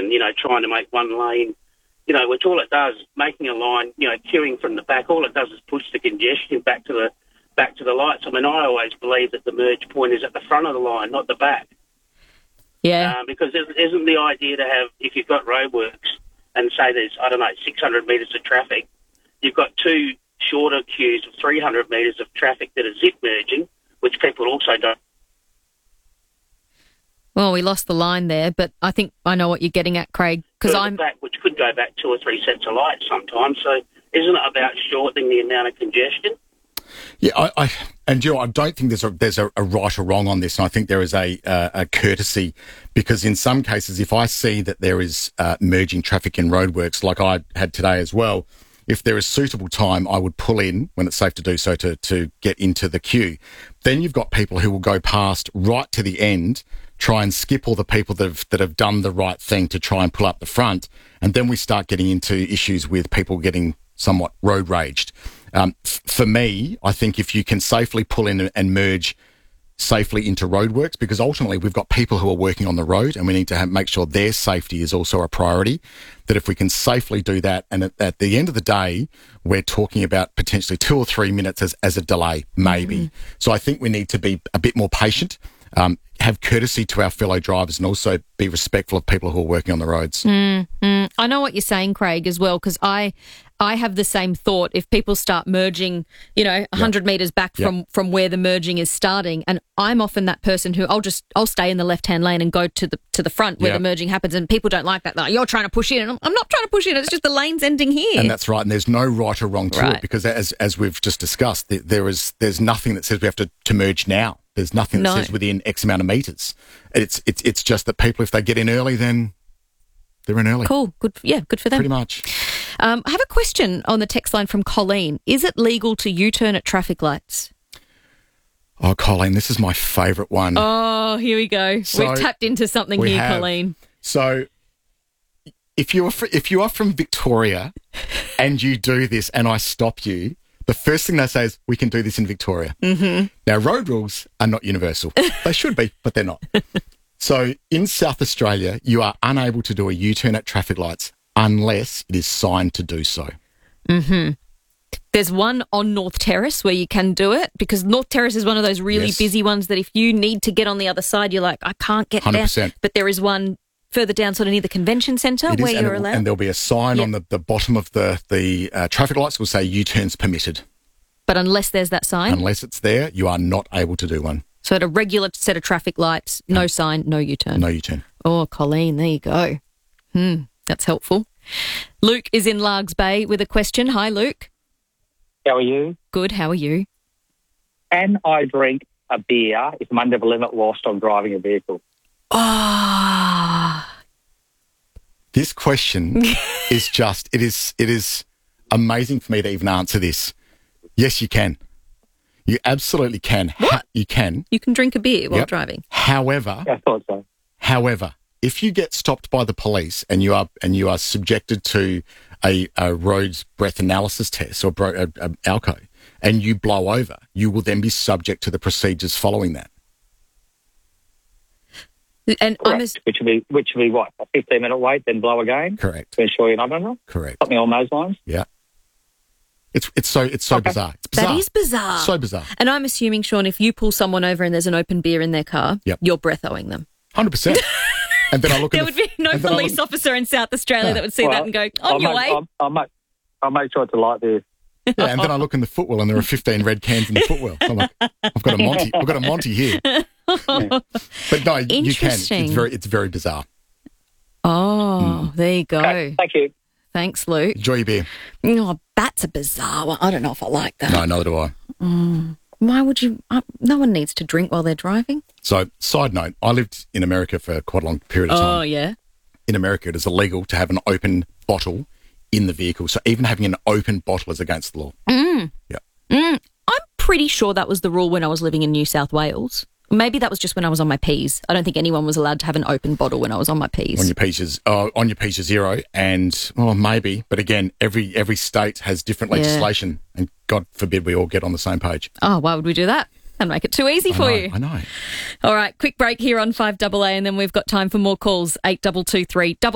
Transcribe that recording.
and, trying to make one lane, which all it does, making a line, queuing from the back, all it does is push the congestion back to the lights. I mean, I always believe that the merge point is at the front of the line, not the back. Yeah. Because isn't the idea to have, if you've got roadworks and say there's, 600 metres of traffic, you've got two shorter queues of 300 metres of traffic that are zip merging, which people also don't. Well, we lost the line there, but I think I know what you're getting at, Craig. Which could go back 2 or 3 sets of lights sometimes. So isn't it about shortening the amount of congestion? Yeah, I don't think there's a right or wrong on this. And I think there is a courtesy, because in some cases, if I see that there is merging traffic in roadworks, like I had today as well, if there is suitable time, I would pull in when it's safe to do so to get into the queue. Then you've got people who will go past right to the end, try and skip all the people that have done the right thing to try and pull up the front. And then we start getting into issues with people getting somewhat road raged. For me, I think if you can safely pull in and merge safely into roadworks, because ultimately we've got people who are working on the road and we need to make sure their safety is also a priority, that if we can safely do that, and at the end of the day, we're talking about potentially 2 or 3 minutes as a delay, maybe. Mm-hmm. So I think we need to be a bit more patient, have courtesy to our fellow drivers, and also be respectful of people who are working on the roads. I know what you're saying, Craig, as well, because I have the same thought. If people start merging, 100 metres back from where the merging is starting, and I'm often that person who I'll stay in the left-hand lane and go to the front where the merging happens, and people don't like that. They're like, you're trying to push in, and I'm not trying to push in. It's just the lane's ending here. And that's right. And there's no right or wrong to it, because as we've just discussed, there's nothing that says we have to merge now. There's nothing that says within X amount of metres. It's just that people, if they get in early, then they're in early. Cool. Good. Yeah, good for them. Pretty much. I have a question on the text line from Colleen. Is it legal to U-turn at traffic lights? Oh, Colleen, this is my favourite one. Oh, here we go. We've tapped into something here, Colleen. So if you are from Victoria and you do this and I stop you, the first thing they say is, we can do this in Victoria. Mm-hmm. Now, road rules are not universal. They should be, but they're not. So in South Australia, you are unable to do a U-turn at traffic lights unless it is signed to do so. Mm-hmm. There's one on North Terrace where you can do it, because North Terrace is one of those really busy ones that if you need to get on the other side, you're like, I can't get 100%. There. But there is one further down, sort of near the convention centre, where you're allowed. And there'll be a sign on the bottom of the traffic lights will say U-turns permitted. But unless there's that sign? Unless it's there, you are not able to do one. So at a regular set of traffic lights, no sign, no U-turn. No U-turn. Oh, Colleen, there you go. That's helpful. Luke is in Largs Bay with a question. Hi, Luke. How are you? Good, how are you? Can I drink a beer if I'm under the limit whilst I'm driving a vehicle? This question is just, it is amazing for me to even answer this. Yes, you can. You absolutely can. What? You can. You can drink a beer while driving. However, I thought so. However, if you get stopped by the police and you are subjected to a road breath analysis test or ALCO, and you blow over, you will then be subject to the procedures following that. And which will be what, a 15-minute wait, then blow again? Correct. To ensure you're not under? Correct. Something along those lines? Yeah. It's so bizarre. It's bizarre. That is bizarre. So bizarre. And I'm assuming, Sean, if you pull someone over and there's an open beer in their car, you're breath owing them. 100%. And then I look. There would be no police officer in South Australia that would see that and go, on your way. I'll make sure it's a light beer. Yeah, and then I look in the footwell and there are 15 red cans in the footwell. I'm like, I've got a Monty here. But no, you can. It's very bizarre. Oh, there you go. Okay, thank you. Thanks, Luke. Enjoy your beer. Oh, that's a bizarre one. I don't know if I like that. No, neither do I. Why would you? No one needs to drink while they're driving. So, side note, I lived in America for quite a long period of time. Oh, yeah. In America, it is illegal to have an open bottle in the vehicle. So even having an open bottle is against the law. Yeah. I'm pretty sure that was the rule when I was living in New South Wales. Maybe that was just when I was on my P's. I don't think anyone was allowed to have an open bottle when I was on my P's. On your P's is zero, and maybe, but again, every state has different legislation, and God forbid we all get on the same page. Oh, why would we do that? And make it too easy for you. I know. All right, quick break here on 5AA, and then we've got time for more calls. 8223